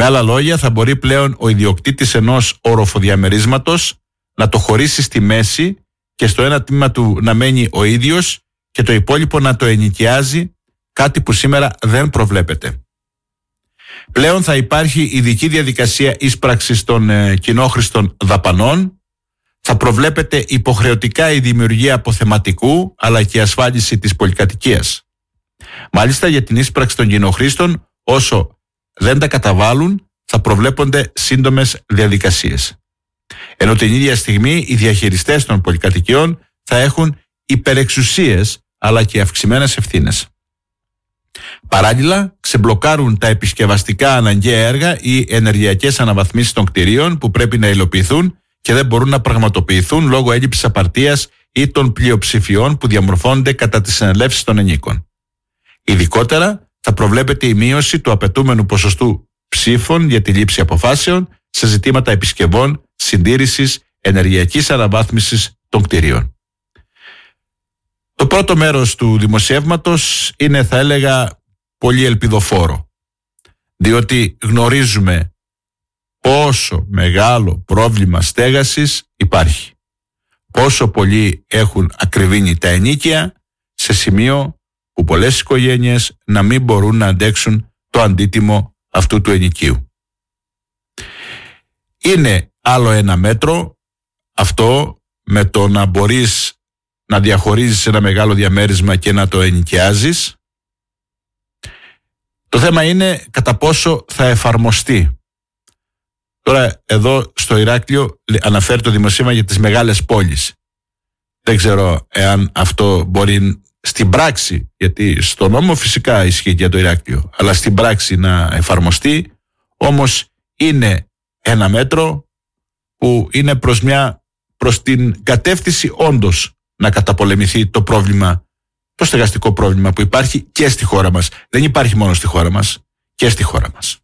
Με άλλα λόγια, θα μπορεί πλέον ο ιδιοκτήτης ενός οροφοδιαμερίσματος να το χωρίσει στη μέση και στο ένα τμήμα του να μένει ο ίδιος και το υπόλοιπο να το ενοικιάζει, κάτι που σήμερα δεν προβλέπεται. Πλέον θα υπάρχει ειδική διαδικασία ίσπραξης των κοινόχρηστων δαπανών, θα προβλέπεται υποχρεωτικά η δημιουργία αποθεματικού αλλά και η ασφάλιση της πολυκατοικίας. Μάλιστα, για την ίσπραξη των κοινόχρηστων, όσο δεν τα καταβάλουν, θα προβλέπονται σύντομες διαδικασίες. Ενώ την ίδια στιγμή οι διαχειριστές των πολυκατοικιών θα έχουν υπερεξουσίες αλλά και αυξημένες ευθύνες. Παράλληλα, ξεμπλοκάρουν τα επισκευαστικά αναγκαία έργα ή ενεργειακές αναβαθμίσεις των κτηρίων που πρέπει να υλοποιηθούν και δεν μπορούν να πραγματοποιηθούν λόγω έλλειψης απαρτίας ή των πλειοψηφιών που διαμορφώνονται κατά τις συνελεύσεις των ενοίκων. Ειδικότερα, θα προβλέπεται η μείωση του απαιτούμενου ποσοστού ψήφων για τη λήψη αποφάσεων σε ζητήματα επισκευών, συντήρησης, ενεργειακής αναβάθμισης των κτηρίων. Το πρώτο μέρος του δημοσιεύματος είναι, θα έλεγα, πολύ ελπιδοφόρο, διότι γνωρίζουμε πόσο μεγάλο πρόβλημα στέγασης υπάρχει, πόσο πολλοί έχουν ακριβήνει τα ενοίκια σε σημείο που πολλές οικογένειες να μην μπορούν να αντέξουν το αντίτιμο αυτού του ενοικίου. Είναι άλλο ένα μέτρο αυτό με το να μπορείς να διαχωρίζεις ένα μεγάλο διαμέρισμα και να το ενοικιάζεις. Το θέμα είναι κατά πόσο θα εφαρμοστεί. Τώρα εδώ στο Ηράκλειο αναφέρει το δημοσίευμα για τις μεγάλες πόλεις. Δεν ξέρω εάν αυτό μπορεί στην πράξη, γιατί στο νόμο φυσικά ισχύει για το Ηράκλειο, αλλά στην πράξη να εφαρμοστεί. Όμως είναι ένα μέτρο που είναι προς την κατεύθυνση όντως να καταπολεμηθεί το πρόβλημα, το στεγαστικό πρόβλημα που υπάρχει και στη χώρα μας. Δεν υπάρχει μόνο στη χώρα μας, και στη χώρα μας.